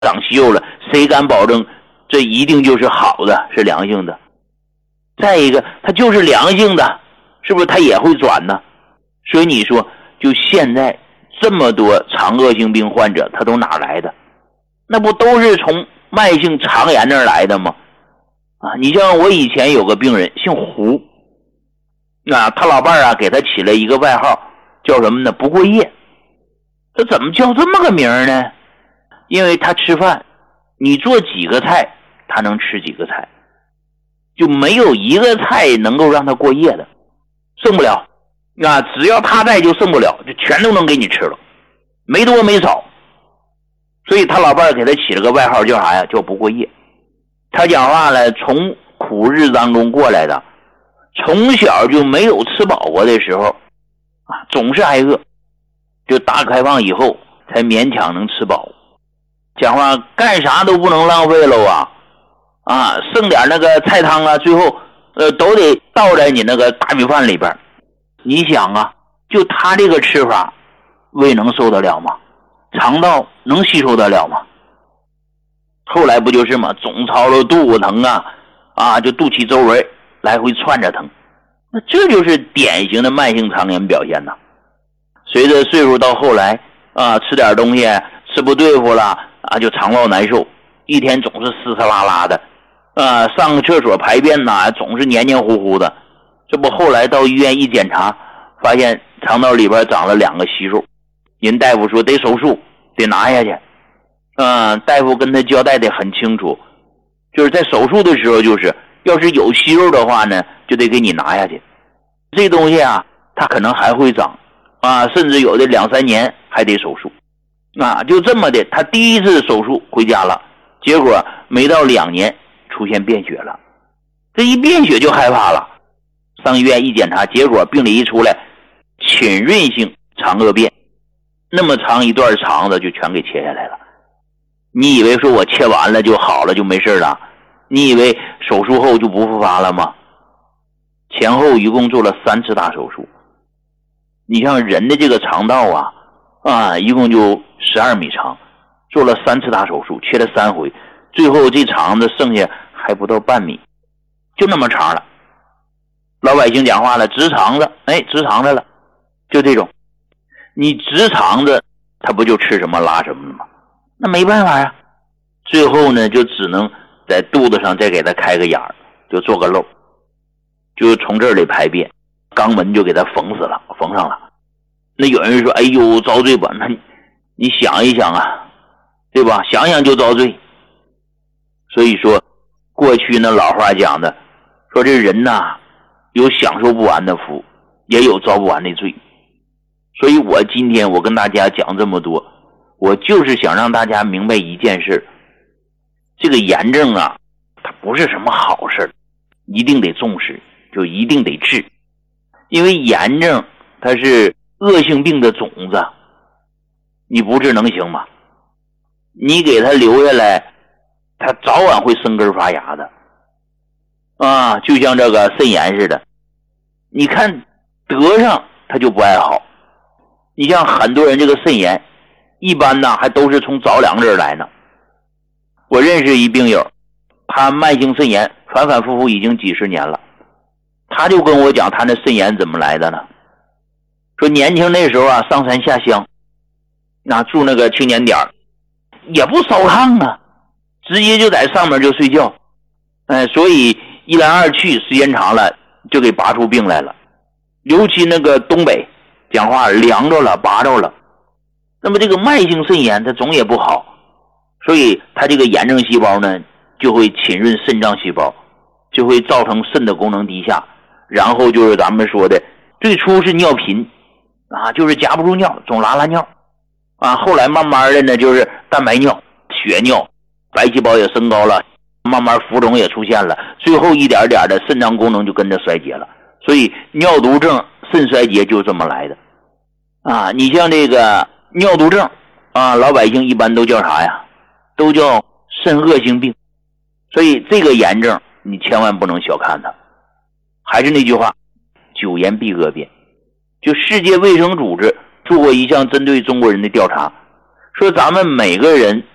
长息肉了，谁敢保证这一定就是好的，是良性的？再一个，它就是良性的，是不是它也会转呢？所以你说，就现在这么多肠恶性病患者，他都哪来的？那不都是从慢性肠炎那儿来的吗？你像我以前有个病人姓胡，他老伴儿给他起了一个外号，叫什么呢？不过夜。这怎么叫这么个名呢？因为他吃饭，你做几个菜，他能吃几个菜，就没有一个菜能够让他过夜的，剩不了。只要他在就剩不了，就全都能给你吃了，没多没少。所以他老伴儿给他起了个外号，叫啥呀？叫不过夜。他讲话呢，从苦日当中过来的，从小就没有吃饱过的时候，总是挨饿，就大开放以后才勉强能吃饱。讲话干啥都不能浪费了剩点那个菜汤最后都得倒在你那个大米饭里边。你想就他这个吃法，胃能受得了吗？肠道能吸收得了吗？后来不就是嘛，总操了肚子疼就肚脐周围来回窜着疼。那这就是典型的慢性肠炎表现随着岁数到后来吃点东西吃不对付了就肠道难受，一天总是湿湿拉拉的上个厕所排便总是黏黏糊糊的。这不后来到医院一检查，发现肠道里边长了2个息肉，人大夫说得手术，得拿下去。大夫跟他交代的很清楚，就是在手术的时候，就是要是有息肉的话呢，就得给你拿下去。这东西它可能还会长甚至有的2-3年还得手术就这么的。他第一次手术回家了，结果没到2年出现便血了。这一便血就害怕了，上医院一检查，结果病理一出来，侵润性肠恶变，那么长一段肠子就全给切下来了。你以为说我切完了就好了，就没事了？你以为手术后就不复发了吗？前后一共做了3次大手术。你像人的这个肠道一共就12米长，做了3次大手术，切了3回，最后这肠子剩下还不到半米，就那么长了。老百姓讲话了，直肠子，直肠子了，就这种。你直肠子，他不就吃什么拉什么了吗？那没办法呀，最后呢，就只能在肚子上再给他开个眼儿，就做个漏，就从这里排便，肛门就给他缝死了，缝上了。那有人说，哎呦，遭罪吧？那你想一想对吧？想想就遭罪。所以说，过去那老话讲的，说这人有享受不完的福，也有遭不完的罪。所以我今天我跟大家讲这么多，我就是想让大家明白一件事，这个炎症它不是什么好事，一定得重视，就一定得治。因为炎症它是恶性病的种子，你不治能行吗？你给它留下来，它早晚会生根发芽的就像这个肾炎似的，你看得上它就不爱好。你像很多人这个肾炎一般还都是从着凉这儿来呢。我认识一病友，他慢性肾炎反反复复已经几十年了，他就跟我讲他那肾炎怎么来的呢？说年轻那时候上山下乡，住那个青年点也不烧炕直接就在上面就睡觉，所以一来二去时间长了就给拔出病来了。尤其那个东北讲话凉着了拔着了，那么这个慢性肾炎它总也不好，所以它这个炎症细胞呢就会侵润肾脏细胞，就会造成肾的功能低下，然后就是咱们说的最初是尿频就是夹不住尿，总拉尿后来慢慢的呢就是蛋白尿、血尿，白细胞也升高了，慢慢浮肿也出现了，最后一点点的肾脏功能就跟着衰竭了。所以尿毒症、肾衰竭就这么来的你像这个尿毒症老百姓一般都叫啥呀？都叫肾恶性病。所以这个炎症你千万不能小看它。还是那句话，久炎必恶变。就世界卫生组织做过一项针对中国人的调查，说咱们每个人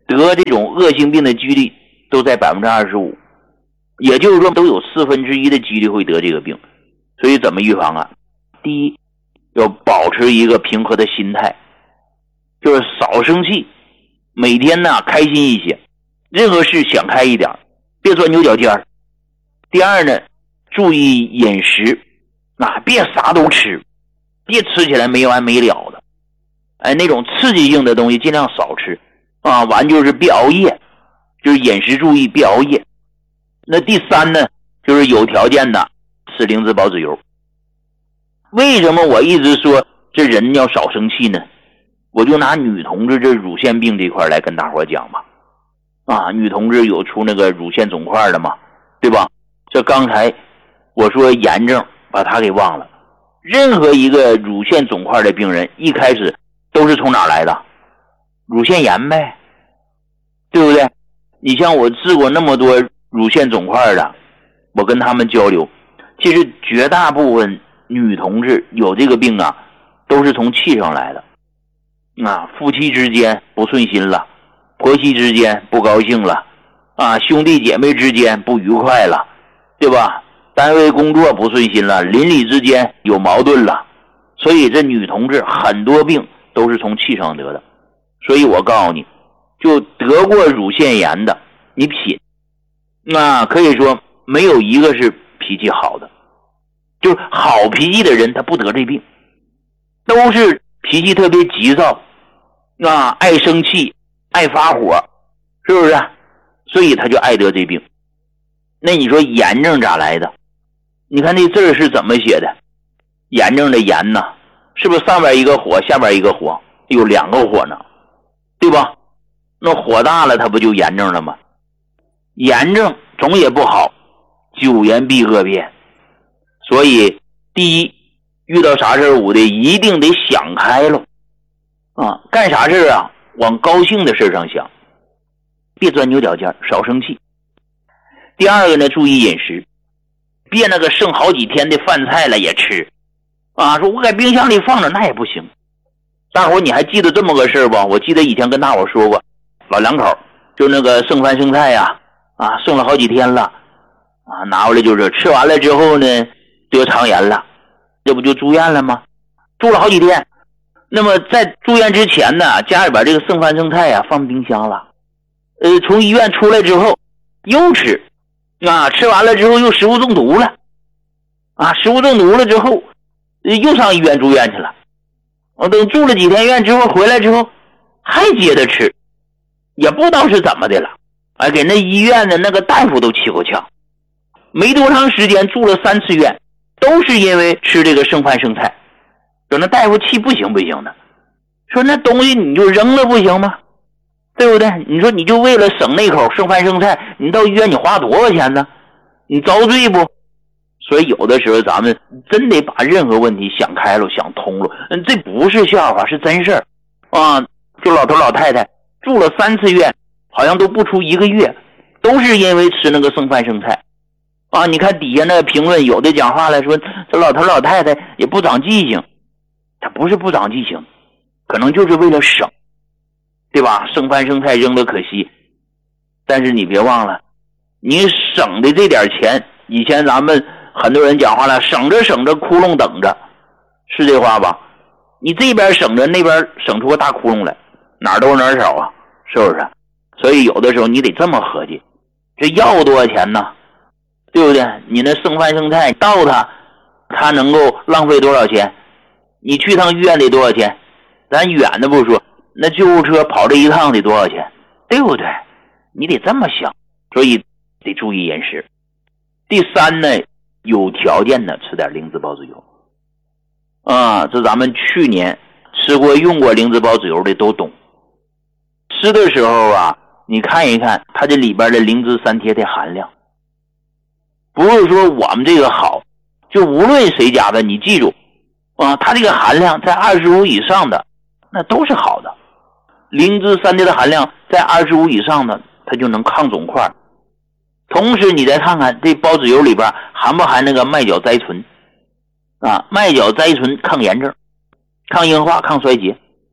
得这种恶性病的几率都在25%，也就是说都有1/4的几率会得这个病。所以怎么预防啊？第一，要保持一个平和的心态，就是少生气，每天呢开心一些，任何事想开一点，别钻牛角尖儿。第二呢，注意饮食，别啥都吃，别吃起来没完没了的。那种刺激性的东西尽量少吃完就是别熬夜，就是饮食注意别熬夜。那第三呢，就是有条件的吃灵芝保子油。为什么我一直说这人要少生气呢？我就拿女同志这乳腺病这块来跟大伙讲吧。女同志有出那个乳腺肿块的嘛，对吧？这刚才我说炎症，把它给忘了。任何一个乳腺肿块的病人，一开始都是从哪来的？乳腺炎呗，对不对？你像我治过那么多乳腺肿块的，我跟他们交流，其实绝大部分女同志有这个病都是从气上来的。夫妻之间不顺心了，婆媳之间不高兴了，兄弟姐妹之间不愉快了，对吧？单位工作不顺心了，邻里之间有矛盾了。所以这女同志很多病都是从气上得的。所以我告诉你，就得过乳腺炎的，你品，可以说没有一个是脾气好的。就是好脾气的人他不得这病，都是脾气特别急躁爱生气，爱发火，是不是？所以他就爱得这病。那你说炎症咋来的？你看那字是怎么写的？炎症的炎呢，是不是上边一个火，下边一个火，有2个火呢，对吧？那火大了它不就炎症了吗？炎症总也不好，久炎必恶变。所以第一，遇到啥事我得一定得想开了干啥事往高兴的事上想，别钻牛角尖，少生气。第二个呢，注意饮食，别那个剩好几天的饭菜了也吃说我在冰箱里放着，那也不行。大伙你还记得这么个事不？我记得以前跟大伙说过，老两口就那个剩饭剩菜剩了好几天了拿回来就是吃完了之后呢得肠炎了，这不就住院了吗？住了好几天。那么在住院之前呢，家里边这个剩饭剩菜放冰箱了，从医院出来之后又吃吃完了之后又食物中毒了食物中毒了之后又上医院住院去了。等住了几天院之后回来之后还接着吃，也不知道是怎么的了给那医院的那个大夫都气够呛。没多长时间住了3次院，都是因为吃这个剩饭剩菜。说那大夫气不行的，说那东西你就扔了不行吗？对不对？你说你就为了省那口剩饭剩菜，你到医院你花多少钱呢？你遭罪不？所以有的时候咱们真得把任何问题想开了想通了。这不是笑话，是真事儿就老头老太太住了3次院，好像都不出1个月，都是因为吃那个剩饭剩菜你看底下那个评论，有的讲话来说这老头老太太也不长记性。他不是不长记性，可能就是为了省，对吧？剩饭剩菜扔了可惜，但是你别忘了，你省的这点钱，以前咱们很多人讲话了，省着省着窟窿等着，是这话吧？你这边省着，那边省出个大窟窿来，哪儿多哪儿少是不是？所以有的时候你得这么合计，这药多少钱呢？对不对？你那剩饭剩菜到它能够浪费多少钱？你去趟医院得多少钱？咱远的不说，那救护车跑这一趟得多少钱？对不对？你得这么想，所以得注意饮食。第三呢，有条件的吃点灵芝孢子油这咱们去年吃过用过灵芝孢子油的都懂。吃的时候你看一看它这里边的灵芝三萜的含量，不是说我们这个好，就无论谁家的，你记住它这个含量在25以上的那都是好的。灵芝三萜的含量在25以上的，它就能抗肿块。同时你再看看这孢子油里边含不含那个麦角甾醇麦角甾醇抗炎症、抗硬化、抗衰竭。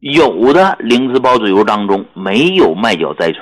有的灵芝孢子油当中没有麦角甾醇，